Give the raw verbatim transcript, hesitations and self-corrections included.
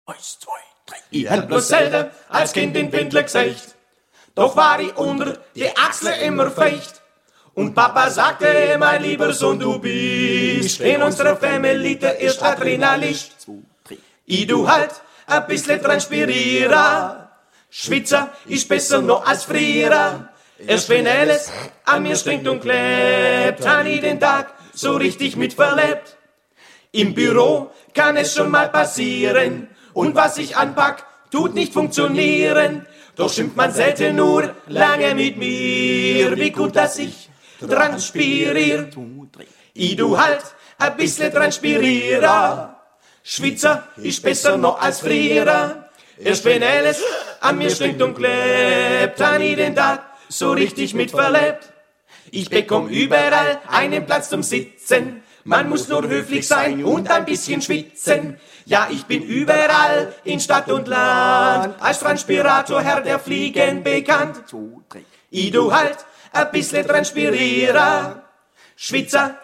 Eins, zwei, drei. Ich hab bloß selten als Kind den Windler gesagt. Doch war ich unter die Achsel immer feucht. Und Papa sagte, mein lieber Sohn, du bist in unserer Familie der erste Adrenalist. Ich du halt ein bisschen transpirieren. Schwitzer ist besser noch als früher. Erst wenn alles an mir stinkt und klebt, han ich den Tag so richtig mitverlebt. Im Büro kann es schon mal passieren. Und was ich anpack, tut nicht funktionieren. Doch schimpft man selten nur lange mit mir. Wie gut, dass ich transpirier. Ich du halt ein bisschen transpirieren. Schwitzer ist besser noch als früher. Erst wenn alles an mir stinkt und klebt, han ich den Tag so richtig mitverlebt. Ich bekomm überall einen Platz zum Sitzen. Man muss nur höflich sein und ein bisschen schwitzen. Ja, ich bin überall in Stadt und Land als Transpirator, Herr der Fliegen bekannt. Ich du halt ein bisschen transpirieren. Schwitzer